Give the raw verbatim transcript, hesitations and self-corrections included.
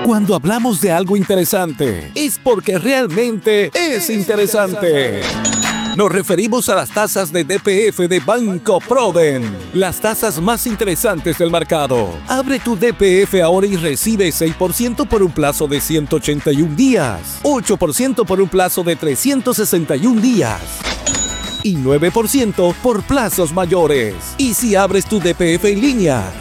Cuando hablamos de algo interesante, es porque realmente es interesante. Nos referimos a las tasas de D P F de Banco Proden, las tasas más interesantes del mercado. Abre tu D P F ahora y recibe seis por ciento por un plazo de ciento ochenta y un días, ocho por ciento por un plazo de trescientos sesenta y un días y nueve por ciento por plazos mayores. Y si abres tu D P F en línea,